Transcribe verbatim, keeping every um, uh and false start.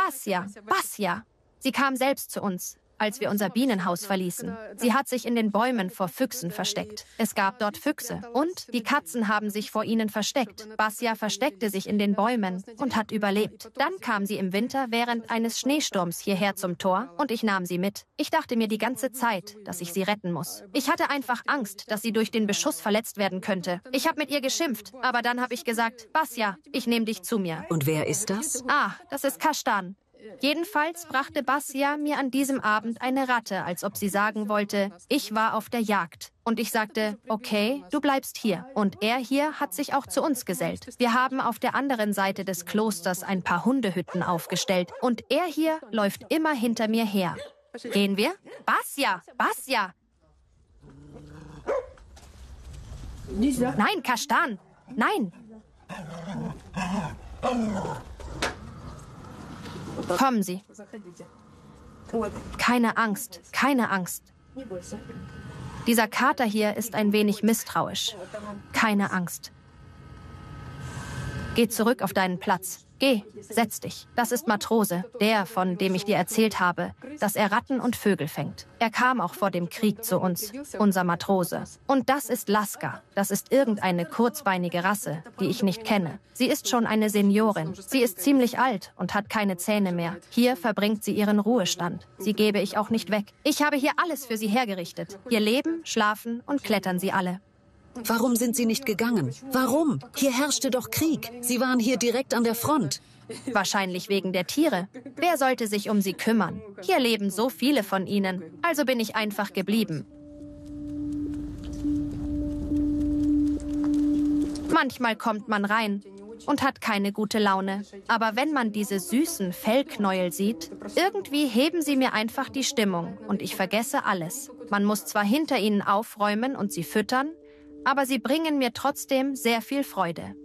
Basja, Basja. Sie kam selbst zu uns, als wir unser Bienenhaus verließen. Sie hat sich in den Bäumen vor Füchsen versteckt. Es gab dort Füchse und die Katzen haben sich vor ihnen versteckt. Basja versteckte sich in den Bäumen und hat überlebt. Dann kam sie im Winter während eines Schneesturms hierher zum Tor und ich nahm sie mit. Ich dachte mir die ganze Zeit, dass ich sie retten muss. Ich hatte einfach Angst, dass sie durch den Beschuss verletzt werden könnte. Ich habe mit ihr geschimpft, aber dann habe ich gesagt, Basja, ich nehme dich zu mir. Und wer ist das? Ah, das ist Kastan. Jedenfalls brachte Basja mir an diesem Abend eine Ratte, als ob sie sagen wollte, ich war auf der Jagd. Und ich sagte, okay, du bleibst hier. Und er hier hat sich auch zu uns gesellt. Wir haben auf der anderen Seite des Klosters ein paar Hundehütten aufgestellt. Und er hier läuft immer hinter mir her. Gehen wir? Basja, Basja! Nein, Kastan, nein! Kommen Sie. Keine Angst, keine Angst. Dieser Kater hier ist ein wenig misstrauisch. Keine Angst. Geh zurück auf deinen Platz. Geh, setz dich. Das ist Matrose, der, von dem ich dir erzählt habe, dass er Ratten und Vögel fängt. Er kam auch vor dem Krieg zu uns, unser Matrose. Und das ist Laska. Das ist irgendeine kurzbeinige Rasse, die ich nicht kenne. Sie ist schon eine Seniorin. Sie ist ziemlich alt und hat keine Zähne mehr. Hier verbringt sie ihren Ruhestand. Sie gebe ich auch nicht weg. Ich habe hier alles für sie hergerichtet. Hier leben, schlafen und klettern sie alle. Warum sind Sie nicht gegangen? Warum? Hier herrschte doch Krieg. Sie waren hier direkt an der Front. Wahrscheinlich wegen der Tiere. Wer sollte sich um sie kümmern? Hier leben so viele von ihnen. Also bin ich einfach geblieben. Manchmal kommt man rein und hat keine gute Laune. Aber wenn man diese süßen Fellknäuel sieht, irgendwie heben sie mir einfach die Stimmung und ich vergesse alles. Man muss zwar hinter ihnen aufräumen und sie füttern, aber sie bringen mir trotzdem sehr viel Freude.